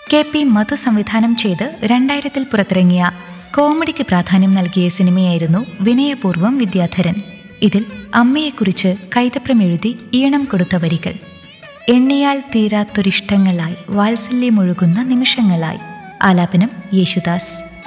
KP മധു സംവിധാനം ചെയ്ത് 2000-ൽ പുറത്തിറങ്ങിയ കോമഡിക്ക് പ്രാധാന്യം നൽകിയ സിനിമയായിരുന്നു വിനയപൂർവ്വം വിദ്യാധരൻ. ഇതിൽ അമ്മയെക്കുറിച്ച് കൈതപ്രം എഴുതി ഈണം കൊടുത്ത വരികൾ: എണ്ണിയാൽ തീരാത്തൊരിഷ്ടങ്ങളായി വാത്സല്യമൊഴുകുന്ന നിമിഷങ്ങളായി. ആലാപനം യേശുദാസ്.